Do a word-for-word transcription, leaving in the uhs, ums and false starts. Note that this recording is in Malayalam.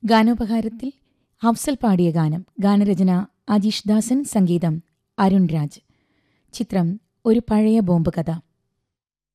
ഗാനോപഹാരത്തിൽ അഫ്സൽ പാടിയ ഗാനം. ഗാനരചന അജീഷ് ദാസൻ, സംഗീതം അരുൺ രാജ്. ചിത്രം ഒരു പഴയ ബോംബ് കഥ.